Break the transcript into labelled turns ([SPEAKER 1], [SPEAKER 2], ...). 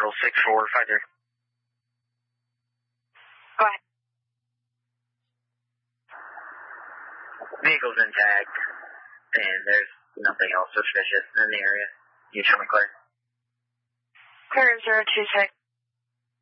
[SPEAKER 1] Central 6453.
[SPEAKER 2] Go ahead.
[SPEAKER 1] Vehicle's intact, and there's nothing else suspicious in the area. You show me clear.
[SPEAKER 2] Clear 026.